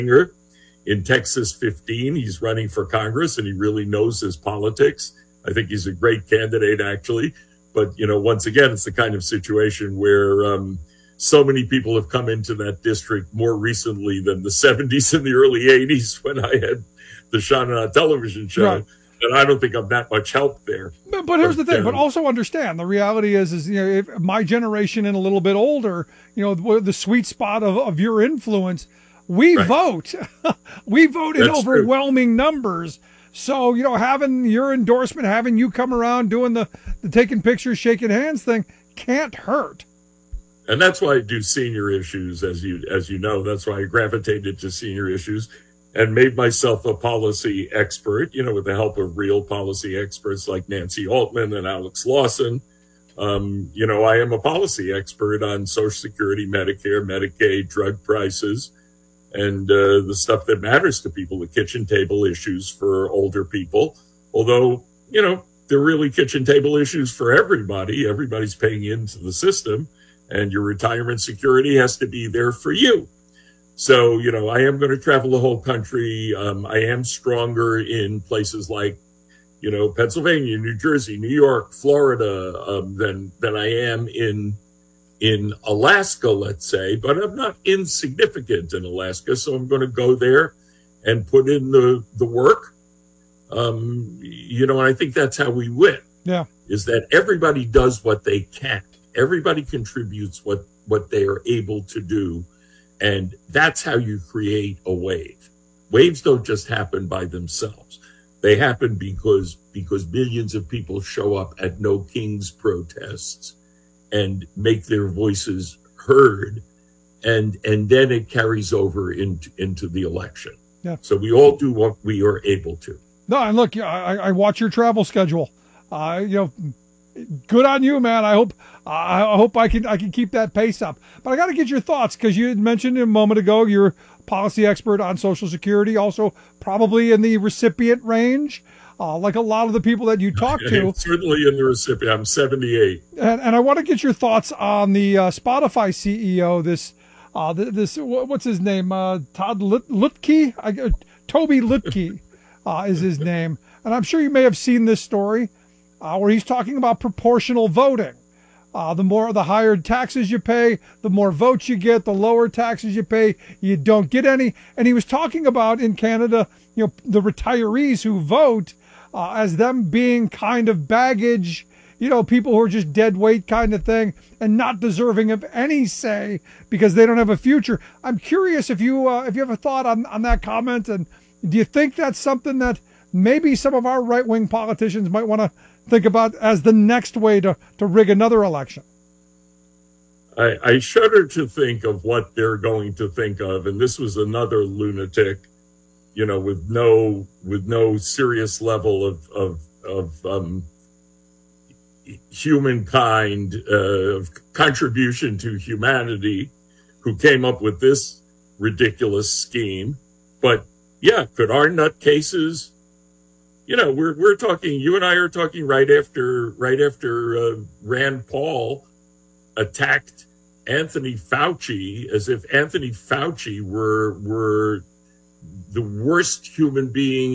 in Texas 15. He's running for Congress, and he really knows his politics. I think he's a great candidate, actually. But, once again, it's the kind of situation where so many people have come into that district more recently than the 70s and the early 80s when I had the Shannon television show. Right. And I don't think I'm that much help there. But here's the thing. But also understand the reality is if my generation and a little bit older, the sweet spot of your influence, we vote. We vote in overwhelming numbers. So, having your endorsement, having you come around doing the taking pictures, shaking hands thing can't hurt. And that's why I do senior issues, as you know. That's why I gravitated to senior issues and made myself a policy expert, with the help of real policy experts like Nancy Altman and Alex Lawson. I am a policy expert on Social Security, Medicare, Medicaid, drug prices, and the stuff that matters to people, the kitchen table issues for older people. Although, they're really kitchen table issues for everybody. Everybody's paying into the system, and your retirement security has to be there for you. So, I am going to travel the whole country. I am stronger in places like, Pennsylvania, New Jersey, New York, Florida, than I am in Alaska, let's say. But I'm not insignificant in Alaska, so I'm going to go there and put in the work. And I think that's how we win. Yeah, is that everybody does what they can. Everybody contributes what they are able to do. And that's how you create a wave. Waves don't just happen by themselves. They happen because millions of people show up at No Kings protests and make their voices heard. And then it carries over into the election. Yeah. So we all do what we are able to. No, and look, I watch your travel schedule. Good on you, man. I hope I can keep that pace up. But I got to get your thoughts, because you had mentioned a moment ago you're a policy expert on Social Security, also probably in the recipient range, like a lot of the people that you talk to. Certainly in the recipient. I'm 78. And I want to get your thoughts on the Spotify CEO. This what's his name? Todd Lutke? Toby Lutke is his name. And I'm sure you may have seen this story. Where he's talking about proportional voting. The higher taxes you pay, the more votes you get, the lower taxes you pay, you don't get any. And he was talking about in Canada, the retirees who vote as them being kind of baggage, people who are just dead weight kind of thing and not deserving of any say because they don't have a future. I'm curious if you have a thought on that comment, and do you think that's something that maybe some of our right-wing politicians might want to think about as the next way to rig another election? I shudder to think of what they're going to think of. And this was another lunatic, with no serious level of humankind, of contribution to humanity, who came up with this ridiculous scheme. But yeah, could our nutcases, we're talking, you and I are talking right after Rand Paul attacked Anthony Fauci as if Anthony Fauci were the worst human being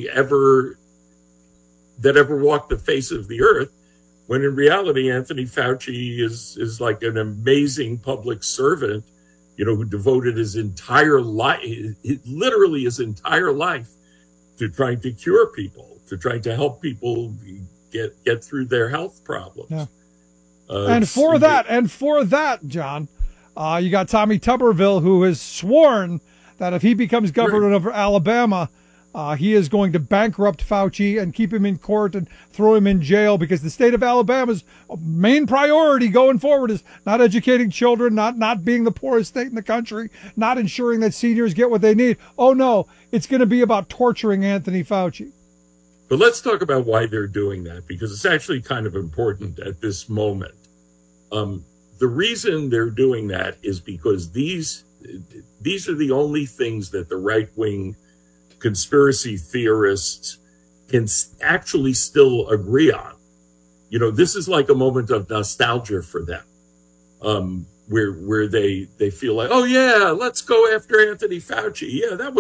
that ever walked the face of the earth, when in reality, Anthony Fauci is like an amazing public servant, who devoted his entire life, literally his entire life, to trying to cure people, to trying to help people get through their health problems. Yeah. And for that, John, you got Tommy Tuberville, who has sworn that if he becomes governor of Alabama, he is going to bankrupt Fauci and keep him in court and throw him in jail, because the state of Alabama's main priority going forward is not educating children, not being the poorest state in the country, not ensuring that seniors get what they need. Oh, no, it's going to be about torturing Anthony Fauci. But let's talk about why they're doing that, because it's actually kind of important at this moment. The reason they're doing that is because these are the only things that the right-wing conspiracy theorists can actually still agree on. This is like a moment of nostalgia for them, where they feel like, oh yeah, let's go after Anthony Fauci. Yeah, that was